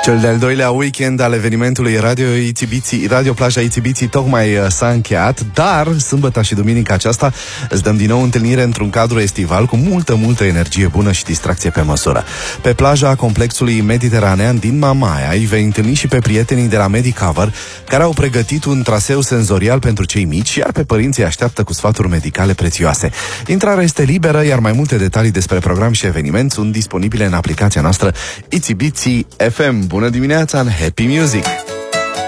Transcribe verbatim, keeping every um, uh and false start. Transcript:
Cel de-al doilea weekend al evenimentului Radio Itibiții, Radio Plaja Itibiții tocmai s-a încheiat, dar sâmbătă și duminica aceasta îți dăm din nou întâlnire într-un cadru estival cu multă, multă energie bună și distracție pe măsură. Pe plaja complexului mediteranean din Mamaia îi vei întâlni și pe prietenii de la Medicover, care au pregătit un traseu senzorial pentru cei mici, iar pe părinții așteaptă cu sfaturi medicale prețioase. Intrarea este liberă, iar mai multe detalii despre program și eveniment sunt disponibile în aplicația noastră Itibiții F M. Bună dimineața în Happy Music!